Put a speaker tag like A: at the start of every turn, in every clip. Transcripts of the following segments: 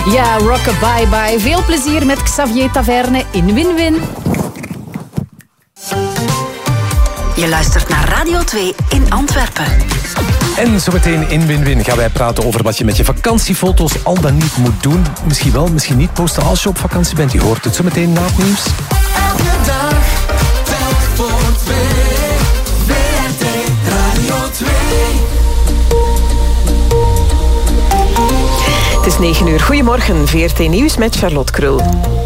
A: Ja, rockabye bye. Veel plezier met Xavier Taverne in Win-Win.
B: Je luistert naar Radio 2 in Antwerpen.
C: En zometeen in Win-Win gaan wij praten over wat je met je vakantiefoto's al dan niet moet doen. Misschien wel, misschien niet posten als je op vakantie bent. Je hoort het zometeen na het nieuws.
D: Elke dag, telk voor twee. WRT Radio 2.
E: Het is 9 uur. Goedemorgen, VRT Nieuws met Charlotte Krul.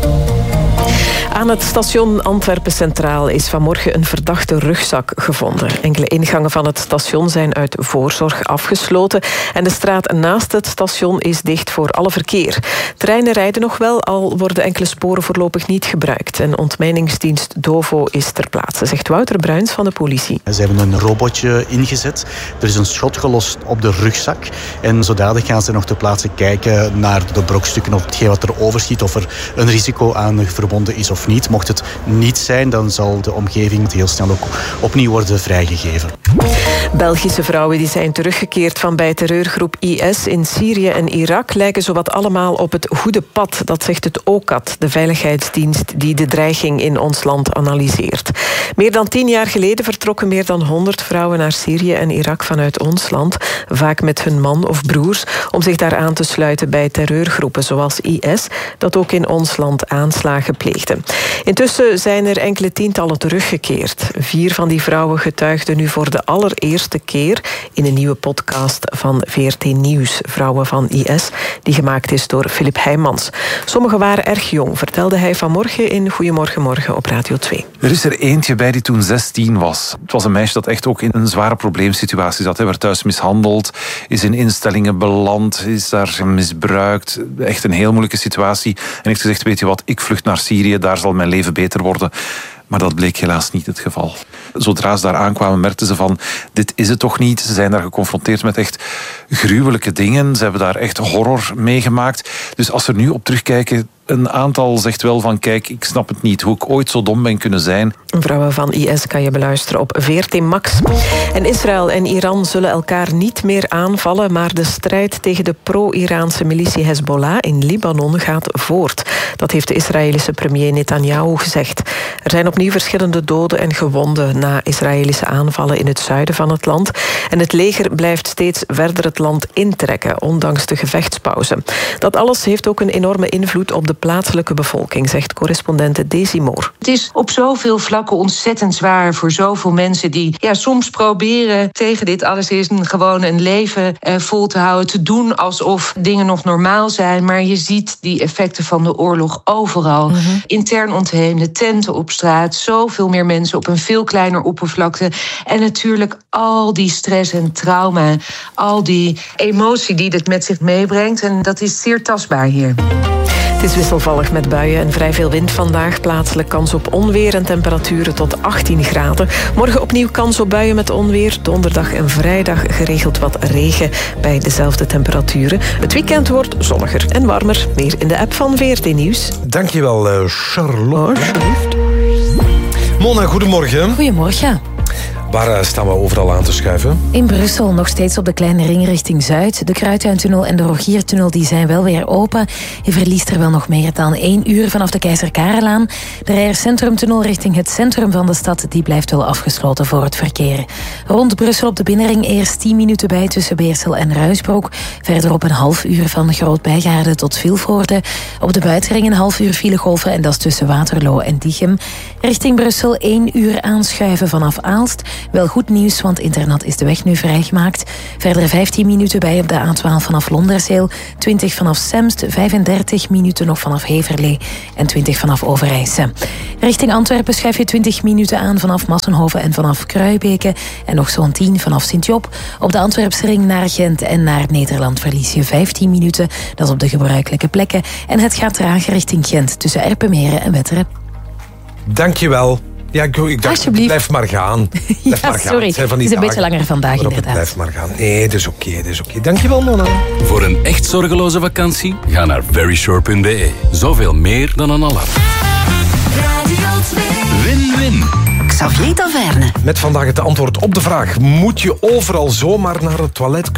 E: Aan het station Antwerpen Centraal is vanmorgen een verdachte rugzak gevonden. Enkele ingangen van het station zijn uit voorzorg afgesloten en de straat naast het station is dicht voor alle verkeer. Treinen rijden nog wel, al worden enkele sporen voorlopig niet gebruikt. En ontmijningsdienst Dovo is ter plaatse, zegt Wouter Bruins van de politie.
F: Ze hebben een robotje ingezet. Er is een schot gelost op de rugzak. En zodanig gaan ze nog ter plaatse kijken naar de brokstukken of hetgeen wat er overschiet, of er een risico aan verbonden is of niet. Mocht het niet zijn, dan zal de omgeving heel snel ook opnieuw worden vrijgegeven.
E: Belgische vrouwen die zijn teruggekeerd van bij terreurgroep IS in Syrië en Irak lijken zowat allemaal op het goede pad. Dat zegt het OCAT, de veiligheidsdienst die de dreiging in ons land analyseert. Meer dan 10 jaar geleden vertrokken meer dan 100 vrouwen naar Syrië en Irak vanuit ons land, vaak met hun man of broers, om zich daar aan te sluiten bij terreurgroepen zoals IS, dat ook in ons land aanslagen pleegde. Intussen zijn er enkele tientallen teruggekeerd. 4 van die vrouwen getuigden nu voor de allereerste keer in een nieuwe podcast van VRT Nieuws, Vrouwen van IS, die gemaakt is door Filip Heijmans. Sommigen waren erg jong, vertelde hij vanmorgen in Goedemorgen Morgen op Radio 2.
G: Er is er eentje bij die toen 16 was. Het was een meisje dat echt ook in een zware probleemsituatie zat. Hij werd thuis mishandeld, is in instellingen beland, is daar misbruikt. Echt een heel moeilijke situatie. En heeft gezegd, weet je wat, ik vlucht naar Syrië, daar zal mijn leven beter worden. Maar dat bleek helaas niet het geval. Zodra ze daar aankwamen, merkten ze van, dit is het toch niet. Ze zijn daar geconfronteerd met echt gruwelijke dingen. Ze hebben daar echt horror meegemaakt. Dus als ze er nu op terugkijken, een aantal zegt wel van, kijk, ik snap het niet, hoe ik ooit zo dom ben kunnen zijn.
E: Vrouwen van IS kan je beluisteren op VRT Max. En Israël en Iran zullen elkaar niet meer aanvallen, maar de strijd tegen de pro-Iraanse militie Hezbollah in Libanon gaat voort. Dat heeft de Israëlische premier Netanyahu gezegd. Er zijn opnieuw verschillende doden en gewonden na Israëlische aanvallen in het zuiden van het land. En het leger blijft steeds verder het land intrekken, ondanks de gevechtspauze. Dat alles heeft ook een enorme invloed op de plaatselijke bevolking, zegt correspondente Daisy Moore.
H: Het is op zoveel vlakken ontzettend zwaar voor zoveel mensen die soms proberen tegen dit alles is gewoon een leven vol te houden, te doen alsof dingen nog normaal zijn. Maar je ziet die effecten van de oorlog overal. Intern ontheemden, tenten op straat, zoveel meer mensen op een veel kleiner oppervlakte. En natuurlijk al die stress en trauma, al die emotie die dit met zich meebrengt. En dat is zeer tastbaar hier.
E: Het is wisselvallig met buien en vrij veel wind vandaag. Plaatselijk kans op onweer en temperaturen tot 18 graden. Morgen opnieuw kans op buien met onweer. Donderdag en vrijdag geregeld wat regen bij dezelfde temperaturen. Het weekend wordt zonniger en warmer. Meer in de app van VRT Nieuws.
C: Dankjewel, Charlotte. Mona, goedemorgen.
I: Goedemorgen.
C: Waar staan we overal aan te schuiven?
I: In Brussel nog steeds op de kleine ring richting Zuid. De Kruidtuintunnel en de Rogiertunnel die zijn wel weer open. Je verliest er wel nog meer dan 1 uur vanaf de Keizer Karelaan. De Rijers-Centrumtunnel richting het centrum van de stad die blijft wel afgesloten voor het verkeer. Rond Brussel op de binnenring eerst 10 minuten bij tussen Beersel en Ruisbroek. Verderop een half uur van Groot-Bijgaarde tot Vilvoorde. Op de buitenring een half uur filegolven en dat is tussen Waterloo en Diegem. Richting Brussel 1 uur aanschuiven vanaf Aalst. Wel goed nieuws, want internat is de weg nu vrijgemaakt. Verder 15 minuten bij op de A12 vanaf Londerzeel, 20 vanaf Semst, 35 minuten nog vanaf Heverlee en 20 vanaf Overijse. Richting Antwerpen schuif je 20 minuten aan vanaf Massenhoven en vanaf Kruibeke en nog zo'n 10 vanaf Sint-Job. Op de Antwerpsring naar Gent en naar Nederland verlies je 15 minuten. Dat is op de gebruikelijke plekken. En het gaat trager richting Gent tussen Erpenmeren en Wetteren.
C: Dankjewel. Ja, ik dacht, blijf maar gaan. Blijf maar gaan.
I: Sorry, het is een beetje langer vandaag inderdaad.
C: Blijf maar gaan. Nee, dat is oké. Dankjewel, Mona.
J: Voor een echt zorgeloze vakantie, ga naar verysure.be. Zoveel meer dan een alarm. Win-win.
B: Xavier Taverne.
C: Met vandaag het antwoord op de vraag: moet je overal zomaar naar het toilet kunnen?